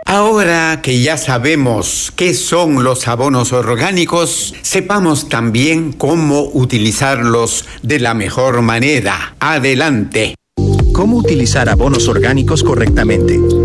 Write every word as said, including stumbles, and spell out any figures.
Ahora que ya sabemos qué son los abonos orgánicos, sepamos también cómo utilizarlos de la mejor manera. Adelante. ¿Cómo utilizar abonos orgánicos correctamente?